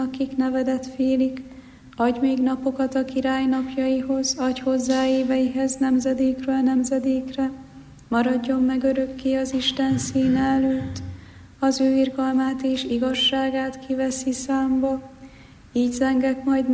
akik nevedet félik, adj még napokat a király napjaihoz, adj hozzá éveihez nemzedékről nemzedékre, maradjon meg örökké az Isten színe előtt, az ő irgalmát és igazságát kiveszi számba, így zengek majd